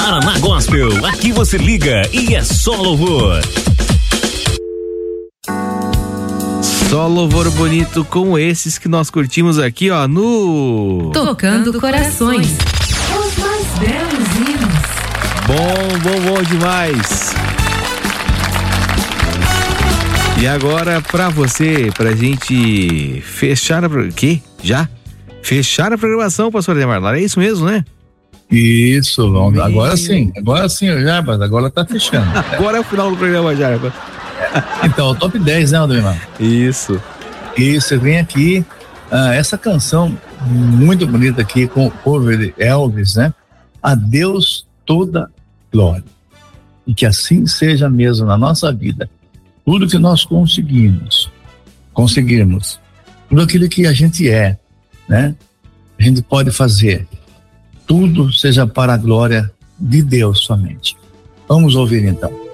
Paraná Gospel, aqui você liga e é só louvor. Só louvor bonito como esses que nós curtimos aqui, ó, no Tocando Corações. Os mais belos hinos. Bom demais. E agora pra você, pra gente fechar quê? Já? Fechar a programação, pastor Ademar, é isso mesmo, né? Isso, agora sim, Jarbas, agora tá fechando. Agora é o final do programa, Jarbas. Então, o top 10, né, Ademar? Isso, vem aqui, essa canção muito bonita aqui, com o cover de Elvis, né? A Deus toda glória. E que assim seja mesmo na nossa vida. Tudo que nós conseguirmos, tudo aquilo que a gente é, né? A gente pode fazer. Tudo seja para a glória de Deus somente. Vamos ouvir então.